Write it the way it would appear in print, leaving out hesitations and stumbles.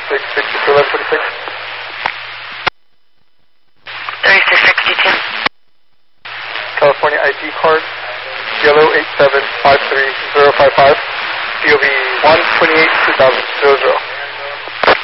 1146. 3662. California ID card, yellow 8753055, POV 128-2000.